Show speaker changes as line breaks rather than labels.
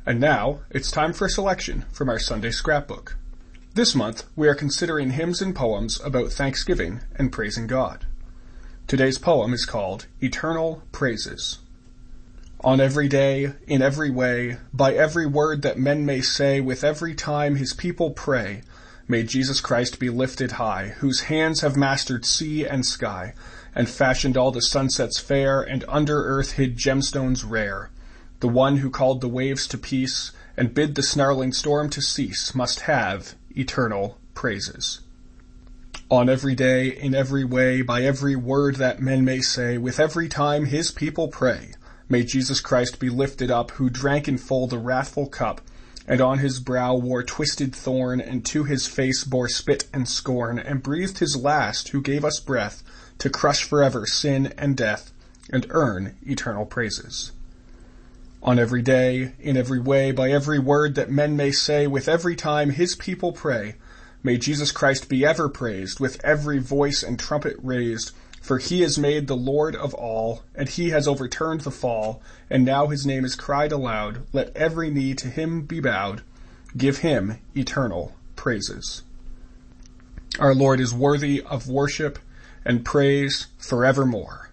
And now, it's time for a selection from our Sunday scrapbook. This month, we are considering hymns and poems about thanksgiving and praising God. Today's poem is called Eternal Praises. On every day, in every way, by every word that men may say, with every time his people pray, may Jesus Christ be lifted high, whose hands have mastered sea and sky, and fashioned all the sunsets fair, and under earth hid gemstones rare. The one who called the waves to peace, and bid the snarling storm to cease, must have eternal praises. On every day, in every way, by every word that men may say, with every time his people pray, may Jesus Christ be lifted up, who drank in full the wrathful cup, and on his brow wore twisted thorn, and to his face bore spit and scorn, and breathed his last, who gave us breath, to crush forever sin and death, and earn eternal praises. On every day, in every way, by every word that men may say, with every time his people pray, may Jesus Christ be ever praised, with every voice and trumpet raised, for he is made the Lord of all, and he has overturned the fall, and now his name is cried aloud. Let every knee to him be bowed. Give him eternal praises. Our Lord is worthy of worship and praise forevermore.